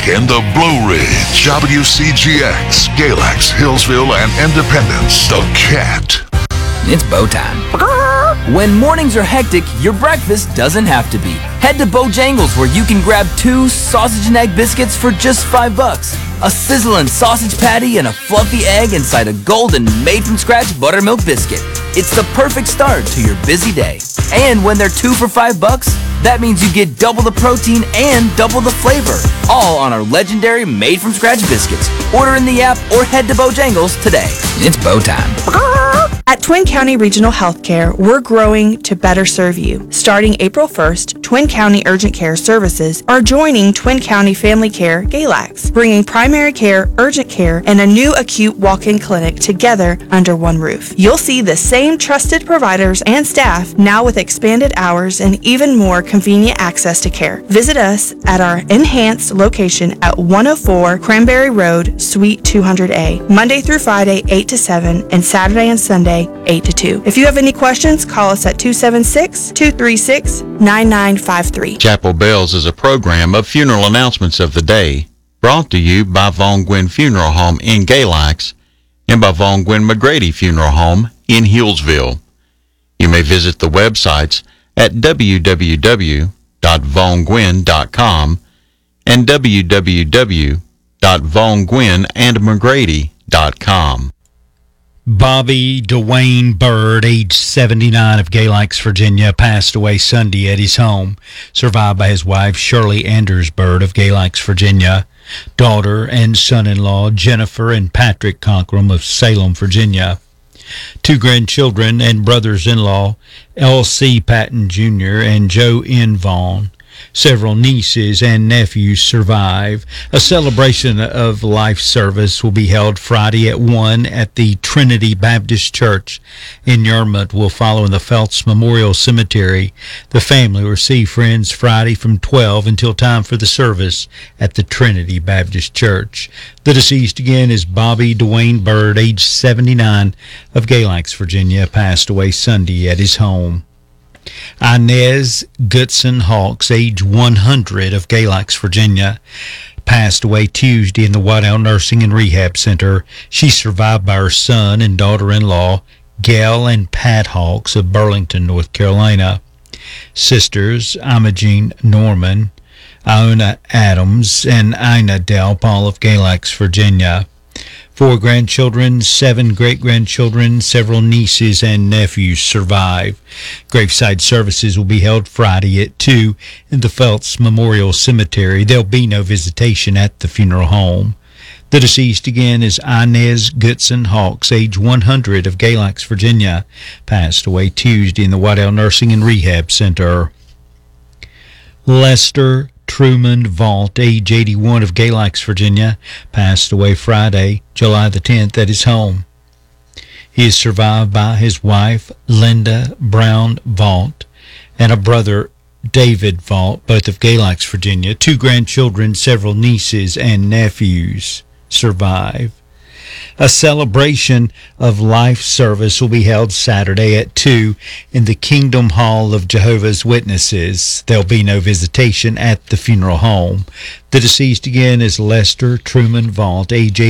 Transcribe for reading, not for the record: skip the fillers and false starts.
in the Blue Ridge, WCGX, Galax, Hillsville, and Independence. The Cat. It's bow time. When mornings are hectic, your breakfast doesn't have to be. Head to Bojangles, where you can grab 2 sausage and egg biscuits for just $5. A sizzling sausage patty and a fluffy egg inside a golden made-from-scratch buttermilk biscuit. It's the perfect start to your busy day. And when they're 2 for $5, that means you get double the protein and double the flavor. All on our legendary made-from-scratch biscuits. Order in the app or head to Bojangles today. It's bow time. At Twin County Regional Healthcare, we're growing to better serve you. Starting April 1st, Twin County Urgent Care Services are joining Twin County Family Care Galax, bringing primary care, urgent care, and a new acute walk-in clinic together under one roof. You'll see the same trusted providers and staff, now with expanded hours and even more convenient access to care. Visit us at our enhanced location at 104 Cranberry Road, Suite 200A, Monday through Friday, 8 to 7, and Saturday and Sunday, 8 to 2. If you have any questions, call us at 276-236-9953. Chapel Bells is a program of funeral announcements of the day, brought to you by Von Gwyn Funeral Home in Galax and by Von Gwyn McGrady Funeral Home in Hillsville. You may visit the websites at www.vongwyn.com and www.vongwynandmcgrady.com. Bobby Dwayne Bird, age 79, of Galax, Virginia, passed away Sunday at his home, survived by his wife Shirley Anders Bird of Galax, Virginia, daughter and son-in-law Jennifer and Patrick Conkrum of Salem, Virginia, 2 grandchildren and brothers-in-law L.C. Patton Jr. and Joe N. Vaughn. Several nieces and nephews survive. A celebration of life service will be held Friday at 1 at the Trinity Baptist Church in Yarmouth. Will follow in the Phelps Memorial Cemetery. The family will receive friends Friday from 12 until time for the service at the Trinity Baptist Church. The deceased again is Bobby Dwayne Bird, age 79, of Galax, Virginia, passed away Sunday at his home. Inez Goodson Hawks, age 100, of Galax, Virginia, passed away Tuesday in the White Owl Nursing and Rehab Center. She's survived by her son and daughter-in-law, Gail and Pat Hawks of Burlington, North Carolina. Sisters Imogene Norman, Iona Adams, and Ina Del Paul of Galax, Virginia. 4 grandchildren, 7 great-grandchildren, several nieces and nephews survive. Graveside services will be held Friday at 2 in the Phelps Memorial Cemetery. There'll be no visitation at the funeral home. The deceased again is Inez Goodson Hawks, age 100, of Galax, Virginia, passed away Tuesday in the White Owl Nursing and Rehab Center. Lester Truman Vault, age 81, of Galax, Virginia, passed away Friday, July the 10th, at his home. He is survived by his wife, Linda Brown Vault, and a brother, David Vault, both of Galax, Virginia. 2 grandchildren, several nieces and nephews survive. A celebration of life service will be held Saturday at 2 in the Kingdom Hall of Jehovah's Witnesses. There'll be no visitation at the funeral home. The deceased again is Lester Truman Vault, age